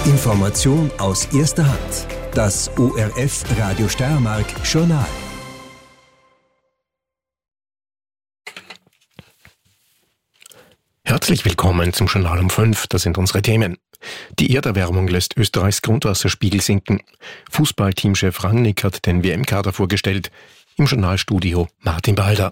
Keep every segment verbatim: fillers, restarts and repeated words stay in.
Information aus erster Hand. Das O R F Radio Steiermark Journal. Herzlich willkommen zum Journal um fünf. Das sind unsere Themen. Die Erderwärmung lässt Österreichs Grundwasserspiegel sinken. Fußballteamchef Rangnick hat den W M-Kader vorgestellt. Im Journalstudio Martin Balder.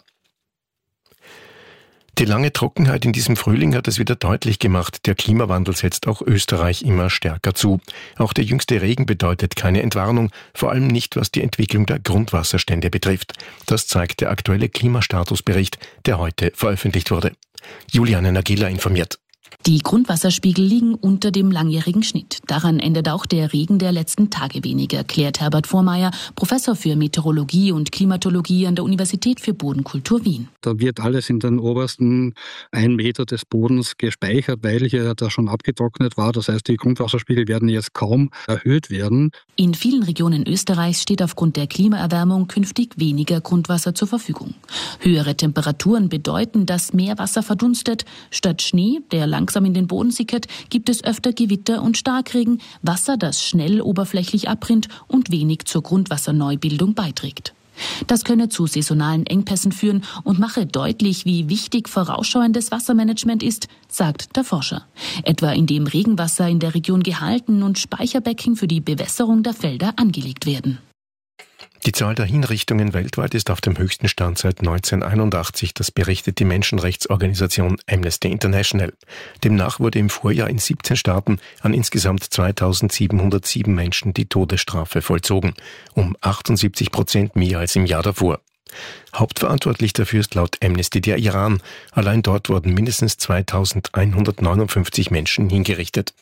Die lange Trockenheit in diesem Frühling hat es wieder deutlich gemacht. Der Klimawandel setzt auch Österreich immer stärker zu. Auch der jüngste Regen bedeutet keine Entwarnung, vor allem nicht, was die Entwicklung der Grundwasserstände betrifft. Das zeigt der aktuelle Klimastatusbericht, der heute veröffentlicht wurde. Juliane Nagila informiert. Die Grundwasserspiegel liegen unter dem langjährigen Schnitt. Daran ändert auch der Regen der letzten Tage wenig, erklärt Herbert Vormeier, Professor für Meteorologie und Klimatologie an der Universität für Bodenkultur Wien. Da wird alles in den obersten ein Meter des Bodens gespeichert, weil hier da schon abgetrocknet war. Das heißt, die Grundwasserspiegel werden jetzt kaum erhöht werden. In vielen Regionen Österreichs steht aufgrund der Klimaerwärmung künftig weniger Grundwasser zur Verfügung. Höhere Temperaturen bedeuten, dass mehr Wasser verdunstet. Statt Schnee, der langsam in den Boden sickert, gibt es öfter Gewitter und Starkregen, Wasser, das schnell oberflächlich abrinnt und wenig zur Grundwasserneubildung beiträgt. Das könne zu saisonalen Engpässen führen und mache deutlich, wie wichtig vorausschauendes Wassermanagement ist, sagt der Forscher. Etwa indem Regenwasser in der Region gehalten und Speicherbecken für die Bewässerung der Felder angelegt werden. Die Zahl der Hinrichtungen weltweit ist auf dem höchsten Stand seit neunzehnhunderteinundachtzig, das berichtet die Menschenrechtsorganisation Amnesty International. Demnach wurde im Vorjahr in siebzehn Staaten an insgesamt zweitausendsiebenhundertsieben Menschen die Todesstrafe vollzogen, um achtundsiebzig Prozent mehr als im Jahr davor. Hauptverantwortlich dafür ist laut Amnesty der Iran. Allein dort wurden mindestens zweitausendeinhundertneunundfünfzig Menschen hingerichtet.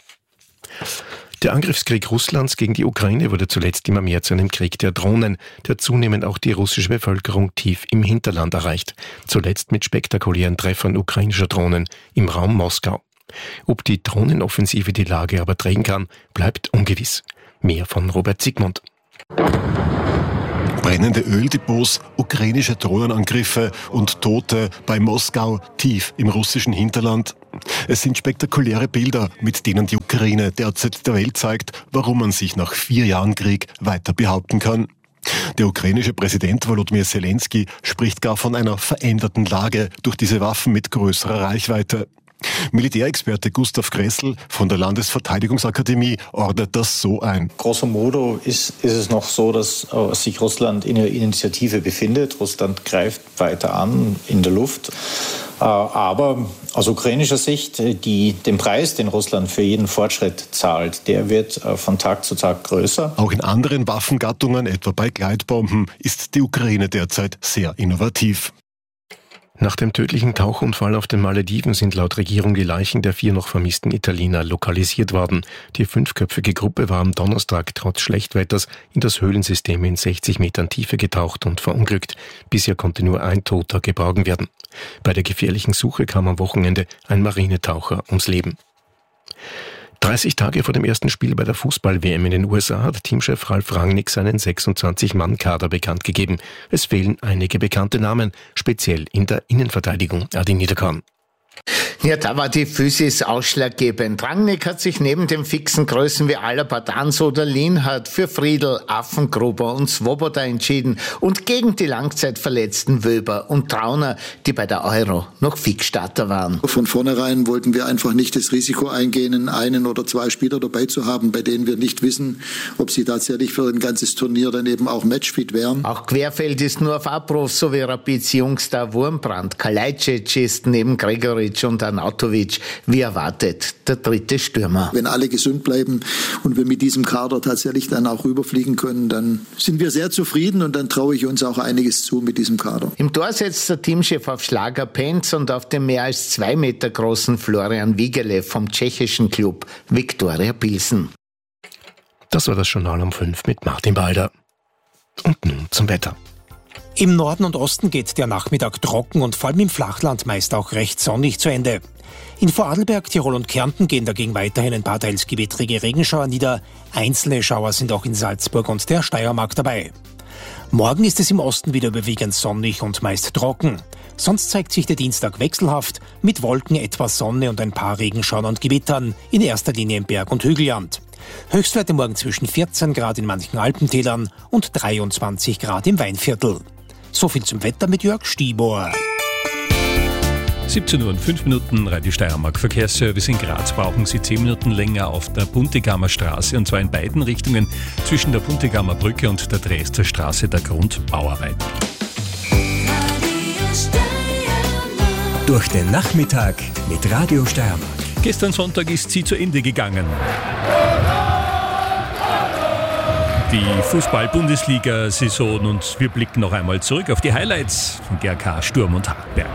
Der Angriffskrieg Russlands gegen die Ukraine wurde zuletzt immer mehr zu einem Krieg der Drohnen, der zunehmend auch die russische Bevölkerung tief im Hinterland erreicht. Zuletzt mit spektakulären Treffern ukrainischer Drohnen im Raum Moskau. Ob die Drohnenoffensive die Lage aber drehen kann, bleibt ungewiss. Mehr von Robert Zygmunt. Brennende Öldepots, ukrainische Drohnenangriffe und Tote bei Moskau tief im russischen Hinterland. Es sind spektakuläre Bilder, mit denen die Ukraine derzeit der Welt zeigt, warum man sich nach vier Jahren Krieg weiter behaupten kann. Der ukrainische Präsident Volodymyr Zelensky spricht gar von einer veränderten Lage durch diese Waffen mit größerer Reichweite. Militärexperte Gustav Gressel von der Landesverteidigungsakademie ordnet das so ein. Grosso modo ist, ist es noch so, dass äh, sich Russland in der Initiative befindet. Russland greift weiter an in der Luft. Äh, aber aus ukrainischer Sicht, die, den Preis, den Russland für jeden Fortschritt zahlt, der wird äh, von Tag zu Tag größer. Auch in anderen Waffengattungen, etwa bei Gleitbomben, ist die Ukraine derzeit sehr innovativ. Nach dem tödlichen Tauchunfall auf den Malediven sind laut Regierung die Leichen der vier noch vermissten Italiener lokalisiert worden. Die fünfköpfige Gruppe war am Donnerstag trotz Schlechtwetters in das Höhlensystem in sechzig Metern Tiefe getaucht und verunglückt. Bisher konnte nur ein Toter geborgen werden. Bei der gefährlichen Suche kam am Wochenende ein Marinetaucher ums Leben. dreißig Tage vor dem ersten Spiel bei der Fußball-W M in den U S A hat Teamchef Ralf Rangnick seinen sechsundzwanzig-Mann-Kader bekannt gegeben. Es fehlen einige bekannte Namen, speziell in der Innenverteidigung. Adi Niederkorn. Ja, da war die Physis ausschlaggebend. Rangnick hat sich neben den fixen Größen wie Alaba, Danso oder Lienhardt für Friedl, Affengruber und Svoboda entschieden und gegen die langzeitverletzten Wöber und Trauner, die bei der Euro noch Fixstarter waren. Von vornherein wollten wir einfach nicht das Risiko eingehen, einen oder zwei Spieler dabei zu haben, bei denen wir nicht wissen, ob sie tatsächlich für ein ganzes Turnier dann eben auch matchfit wären. Auch Querfeld ist nur auf Abruf, so wie Rapids Jungstar Wurmbrand. Kalajdzic ist neben Gregoritsch und Arnautovic, wie erwartet, der dritte Stürmer. Wenn alle gesund bleiben und wir mit diesem Kader tatsächlich dann auch rüberfliegen können, dann sind wir sehr zufrieden und dann traue ich uns auch einiges zu mit diesem Kader. Im Tor setzt der Teamchef auf Schlager Penz und auf den mehr als zwei Meter großen Florian Wigele vom tschechischen Klub Viktoria Pilsen. Das war das Journal um fünf mit Martin Balder. Und nun zum Wetter. Im Norden und Osten geht der Nachmittag trocken und vor allem im Flachland meist auch recht sonnig zu Ende. In Vorarlberg, Tirol und Kärnten gehen dagegen weiterhin ein paar teils gewittrige Regenschauer nieder. Einzelne Schauer sind auch in Salzburg und der Steiermark dabei. Morgen ist es im Osten wieder überwiegend sonnig und meist trocken. Sonst zeigt sich der Dienstag wechselhaft, mit Wolken, etwas Sonne und ein paar Regenschauern und Gewittern, in erster Linie im Berg- und Hügelland. Höchstwerte morgen zwischen vierzehn Grad in manchen Alpentälern und dreiundzwanzig Grad im Weinviertel. So viel zum Wetter mit Jörg Stibor. siebzehn Uhr und fünf Minuten, Radio Steiermark Verkehrsservice in Graz. Brauchen Sie zehn Minuten länger auf der Puntigammer Straße, und zwar in beiden Richtungen zwischen der Puntigammer Brücke und der Dresdner Straße der Grundbauarbeit. Durch den Nachmittag mit Radio Steiermark. Gestern Sonntag ist sie zu Ende gegangen. Die Fußball-Bundesliga-Saison, und wir blicken noch einmal zurück auf die Highlights von G A K, Sturm und Hartberg.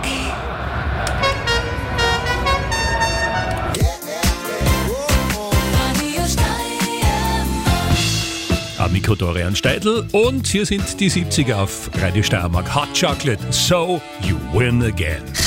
Am Mikro Dorian Steidl, und hier sind die siebziger auf Radio Steiermark. Hot Chocolate, so you win again.